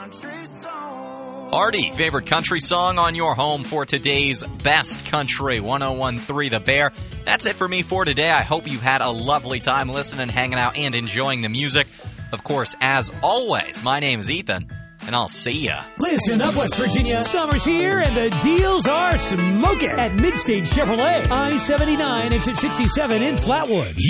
Artie, favorite country song on your home for today's Best Country 101.3 The Bear. That's it for me for today. I hope you've had a lovely time listening, hanging out, and enjoying the music. Of course, as always, my name is Ethan, and I'll see ya. Listen up, West Virginia. Summer's here, and the deals are smoking at Midstage Chevrolet. I-79 exit 67 in Flatwoods.